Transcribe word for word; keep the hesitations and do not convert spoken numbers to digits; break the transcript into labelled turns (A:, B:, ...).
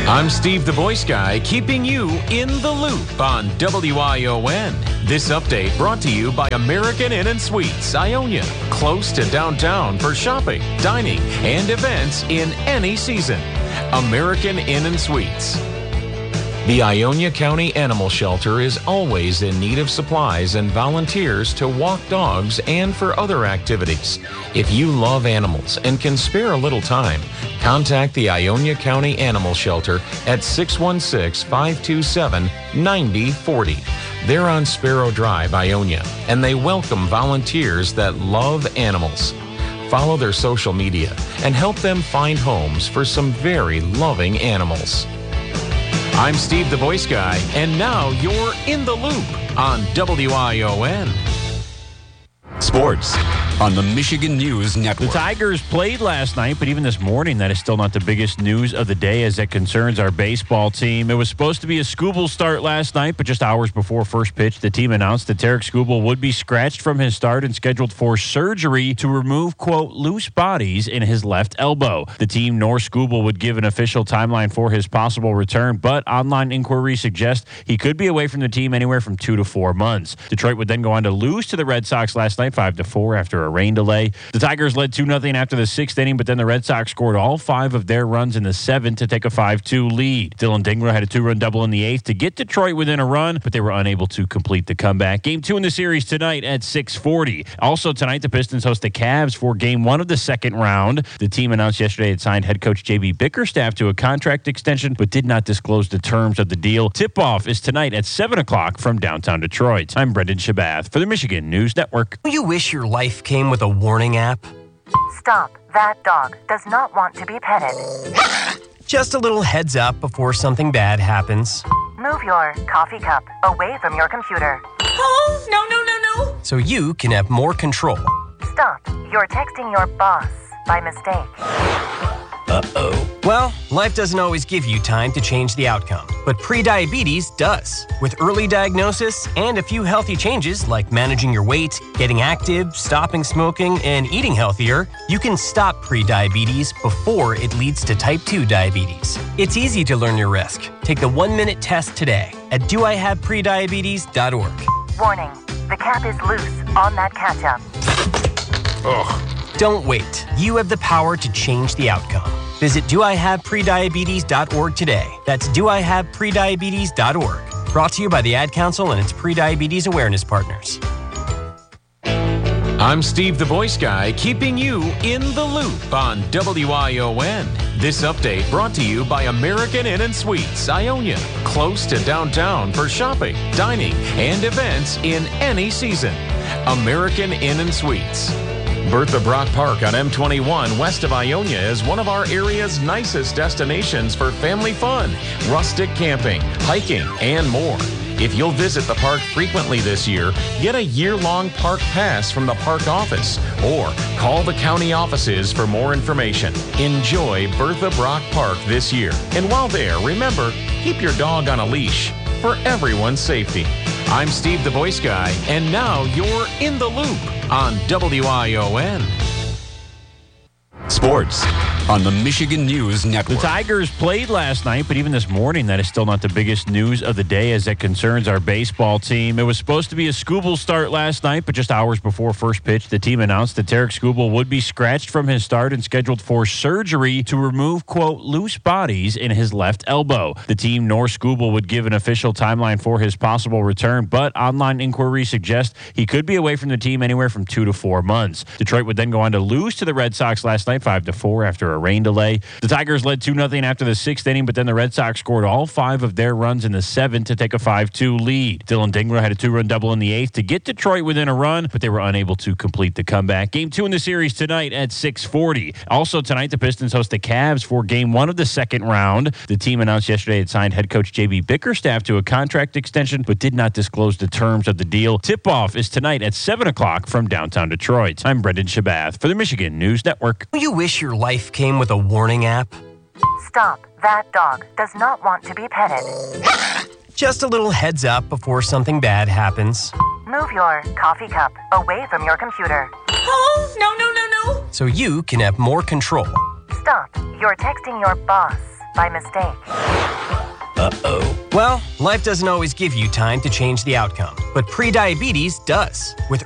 A: I'm Steve the Voice Guy, keeping you in the loop on W I O N. This update brought to you by American Inn and Suites, Ionia, close to downtown for shopping, dining, and events in any season. American Inn and Suites. The Ionia County Animal Shelter is always in need of supplies and volunteers to walk dogs and for other activities. If you love animals and can spare a little time, contact the Ionia County Animal Shelter at six one six, five two seven, nine zero four zero. They're on Sparrow Drive, Ionia, and they welcome volunteers that love animals. Follow their social media and help them find homes for some very loving animals. I'm Steve the Voice Guy, and now you're in the loop on W I O N.
B: Sports on the Michigan News Network.
C: The Tigers played last night, but even this morning, that is still not the biggest news of the day as it concerns our baseball team. It was supposed to be a Skubal start last night, but just hours before first pitch, the team announced that Tarek Skubal would be scratched from his start and scheduled for surgery to remove, quote, loose bodies in his left elbow. The team nor Skubal would give an official timeline for his possible return, but online inquiries suggest he could be away from the team anywhere from two to four months. Detroit would then go on to lose to the Red Sox last night, five to four, after a rain delay. The Tigers led two nothing after the sixth inning, but then the Red Sox scored all five of their runs in the seventh to take a five two lead. Dylan Dingler had a two-run double in the eighth to get Detroit within a run, but they were unable to complete the comeback. Game two in the series tonight at six forty. Also tonight, the Pistons host the Cavs for game one of the second round. The team announced yesterday it signed head coach J B Bickerstaff to a contract extension, but did not disclose the terms of the deal. Tip-off is tonight at seven o'clock from downtown Detroit. I'm Brendan Shabath for the Michigan News Network.
D: You wish your life came with a warning app?
E: Stop. That dog does not want to be petted.
D: Just a little heads up before something bad happens.
E: Move your coffee cup away from your computer.
F: Oh, no, no, no, no.
D: So you can have more control.
E: Stop. You're texting your boss by mistake.
D: Uh-oh. Well, life doesn't always give you time to change the outcome, but prediabetes does. With early diagnosis and a few healthy changes like managing your weight, getting active, stopping smoking, and eating healthier, you can stop prediabetes before it leads to type two diabetes. It's easy to learn your risk. Take the one-minute test today at do I have prediabetes dot org.
E: Warning. The cap is loose on that ketchup.
D: Ugh. Don't wait. You have the power to change the outcome. Visit do I have prediabetes dot org today. That's do I have prediabetes dot org. Brought to you by the Ad Council and its prediabetes awareness partners.
A: I'm Steve the Voice Guy, keeping you in the loop on W I O N. This update brought to you by American Inn and Suites, Ionia, close to downtown for shopping, dining, and events in any season. American Inn and Suites. Bertha Brock Park on M twenty-one west of Ionia is one of our area's nicest destinations for family fun, rustic camping, hiking, and more. If you'll visit the park frequently this year, get a year-long park pass from the park office or call the county offices for more information. Enjoy Bertha Brock Park this year. And while there, remember, keep your dog on a leash for everyone's safety. I'm Steve the Voice Guy, and now you're in the loop on W I O N.
B: Sports on the Michigan News Network.
C: The Tigers played last night, but even this morning, that is still not the biggest news of the day as it concerns our baseball team. It was supposed to be a Skubal start last night, but just hours before first pitch, the team announced that Tarek Skubal would be scratched from his start and scheduled for surgery to remove, quote, loose bodies in his left elbow. The team nor Skubal would give an official timeline for his possible return, but online inquiries suggest he could be away from the team anywhere from two to four months. Detroit would then go on to lose to the Red Sox last night, five to four, after a rain delay. The Tigers led two nothing after the sixth inning, but then the Red Sox scored all five of their runs in the seventh to take a five two lead. Dylan Dingler had a two-run double in the eighth to get Detroit within a run, but they were unable to complete the comeback. Game two in the series tonight at six forty. Also tonight, the Pistons host the Cavs for game one of the second round. The team announced yesterday it signed head coach J B Bickerstaff to a contract extension, but did not disclose the terms of the deal. Tip-off is tonight at seven o'clock from downtown Detroit. I'm Brendan Shabath for the Michigan News Network.
D: You wish your life came with a warning app?
E: Stop. That dog does not want to be petted.
D: Just a little heads up before something bad happens.
E: Move your coffee cup away from your computer.
F: Oh, no, no, no, no.
D: So you can have more control.
E: Stop. You're texting your boss by mistake.
D: Uh-oh. Well, life doesn't always give you time to change the outcome, but prediabetes does. With